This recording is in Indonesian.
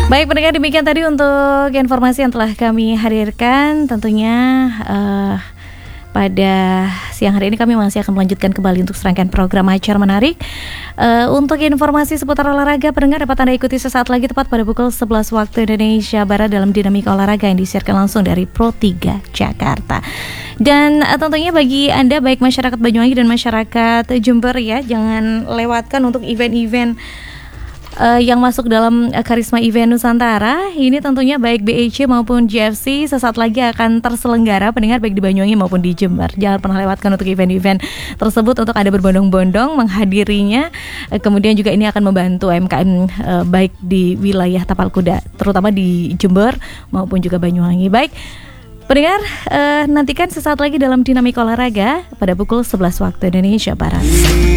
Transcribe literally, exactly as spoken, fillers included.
Baik pendengar, demikian tadi untuk informasi yang telah kami hadirkan. Tentunya uh, pada siang hari ini kami masih akan melanjutkan kembali untuk serangkaian program acara menarik. uh, Untuk informasi seputar olahraga, pendengar dapat Anda ikuti sesaat lagi tepat pada pukul sebelas waktu Indonesia Barat dalam Dinamika Olahraga yang disiarkan langsung dari Pro tiga Jakarta. Dan uh, tentunya bagi Anda baik masyarakat Banyuwangi dan masyarakat Jember ya, jangan lewatkan untuk event-event Uh, yang masuk dalam uh, Karisma Event Nusantara. Ini tentunya baik B E C maupun J F C sesaat lagi akan terselenggara, pendengar, baik di Banyuwangi maupun di Jember. Jangan pernah lewatkan untuk event-event tersebut untuk Anda berbondong-bondong menghadirinya. uh, Kemudian juga ini akan membantu U M K M uh, baik di wilayah Tapal Kuda, terutama di Jember maupun juga Banyuwangi. Baik pendengar, uh, nantikan sesaat lagi dalam Dinamika Olahraga pada pukul sebelas waktu Indonesia Barat.